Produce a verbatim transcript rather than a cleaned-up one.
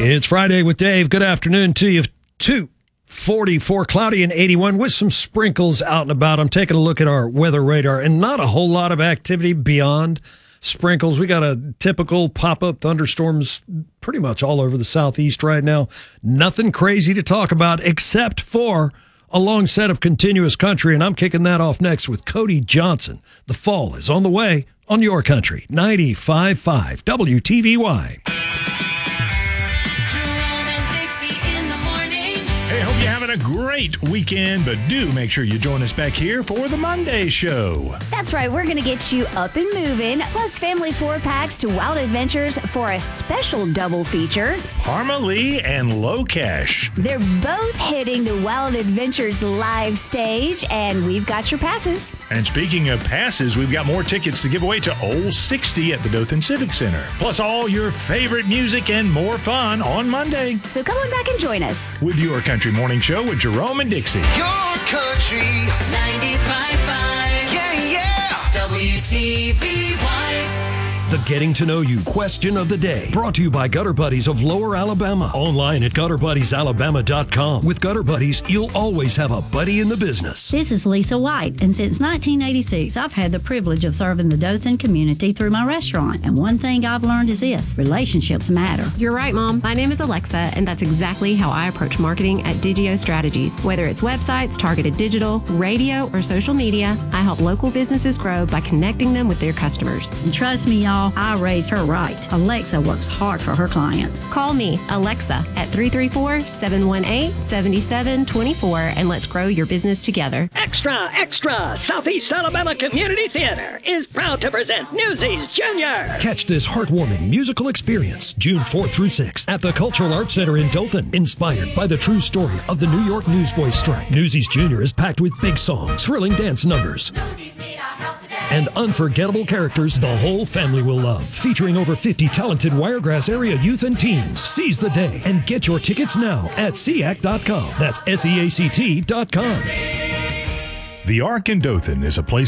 It's Friday with Dave. Good afternoon to you. two forty-four, cloudy and eighty-one with some sprinkles out and about. I'm taking a look at our weather radar and not a whole lot of activity beyond sprinkles. We got a typical pop-up thunderstorms pretty much all over the southeast right now. Nothing crazy to talk about except for a long set of continuous country, and I'm kicking that off next with Cody Johnson. The fall is on the way on your country. ninety-five point five W T V Y. Hey, hope you're having a great weekend, but do make sure you join us back here for the Monday show. That's right. We're going to get you up and moving, plus family four-packs to Wild Adventures for a special double feature. Parma Lee and Lokesh. They're both hitting the Wild Adventures live stage, and we've got your passes. And speaking of passes, we've got more tickets to give away to Old sixty at the Dothan Civic Center. Plus all your favorite music and more fun on Monday. So come on back and join us. With your Country Morning Show with Jerome and Dixie. Your country. ninety-five point five. Yeah, yeah. W T V Y. The Getting to Know You question of the day, brought to you by Gutter Buddies of Lower Alabama. Online at gutter buddies alabama dot com. With Gutter Buddies, you'll always have a buddy in the business. This is Lisa White, and since nineteen eighty-six, I've had the privilege of serving the Dothan community through my restaurant. And one thing I've learned is this: relationships matter. You're right, Mom. My name is Alexa, and that's exactly how I approach marketing at Digio Strategies. Whether it's websites, targeted digital, radio, or social media, I help local businesses grow by connecting them with their customers. And trust me, y'all, I raised her right. Alexa works hard for her clients. Call me, Alexa, at three three four, seven one eight, seven seven two four, and let's grow your business together. Extra, extra! Southeast Alabama Community Theater is proud to present Newsies Junior. Catch this heartwarming musical experience June fourth through sixth at the Cultural Arts Center in Dothan. Inspired by the true story of the New York Newsboys strike, Newsies Junior is packed with big songs, thrilling dance numbers, and unforgettable characters the whole family will love. Featuring over fifty talented Wiregrass area youth and teens. Seize the day and get your tickets now at S E A C dot com. That's S E A C T dot com. The Ark in Dothan is a place